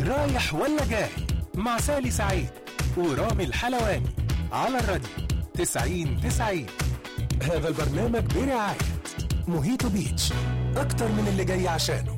رايح ولا جاي مع سالي سعيد ورامي الحلواني على الراديو 90-90. هذا البرنامج برعاية موهيتو بيتش، أكتر من اللي جاي عشانه.